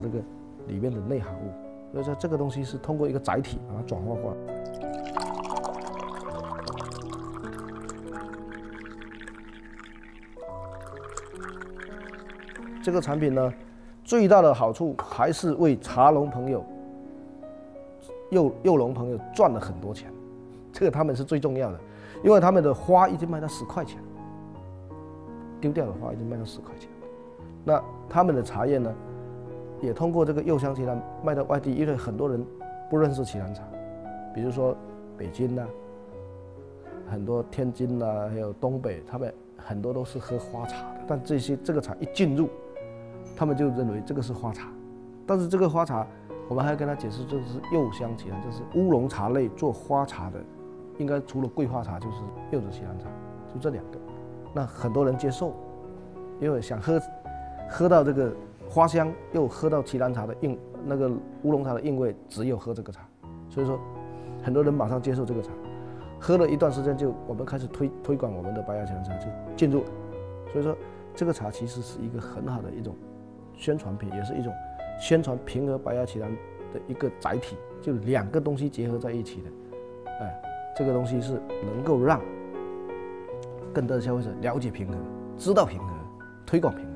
这个里面的内含物，所以说这个东西是通过一个载体把它转化过来。这个产品呢，最大的好处还是为茶农朋友、柚农朋友赚了很多钱，这个他们是最重要的，因为他们的花已经卖到10块钱，丢掉的花已经卖到10块钱，那他们的茶叶呢？也通过这个柚香奇兰卖到外地，因为很多人不认识奇兰茶，比如说北京呐、很多天津呐、还有东北，他们很多都是喝花茶的，但这个茶一进入，他们就认为这个是花茶，但是这个花茶，我们还要跟他解释，这是柚香奇兰，这是乌龙茶类做花茶的，应该除了桂花茶就是柚子奇兰茶，就这2个，那很多人接受，因为想喝到这个。花香又喝到奇兰茶的那个乌龙茶的韵味，只有喝这个茶，所以说很多人马上接受这个茶，喝了一段时间我们开始推广我们的白芽奇兰茶就进入了，所以说这个茶其实是一个很好的一种宣传品，也是一种宣传平和白芽奇兰的一个载体，就2个东西结合在一起的，这个东西是能够让更多的消费者了解平和，知道平和，推广平和。